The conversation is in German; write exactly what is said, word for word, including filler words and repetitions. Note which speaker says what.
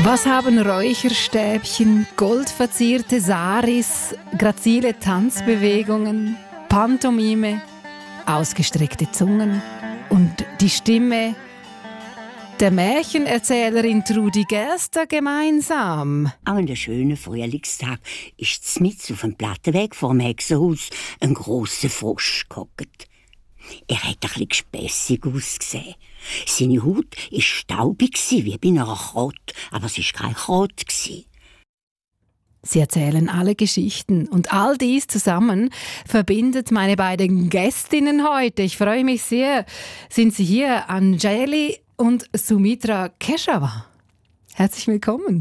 Speaker 1: Was haben Räucherstäbchen, goldverzierte Saris, grazile Tanzbewegungen, Pantomime, ausgestreckte Zungen und die Stimme der Märchenerzählerin Trudi Gerster gemeinsam?
Speaker 2: An einem schönen Frühlingstag ist mitten auf dem Plattenweg vor dem Hexenhaus ein grosser Frosch gehockt. Er hat ein bisschen gespässig ausgesehen. Seine Haut war staubig wie bei einer Krott, aber es war kein Krott.
Speaker 1: Sie erzählen alle Geschichten und all dies zusammen verbindet meine beiden Gästinnen heute. Ich freue mich sehr. Sind Sie hier, Anjali und Sumitra Keshavar? Herzlich willkommen.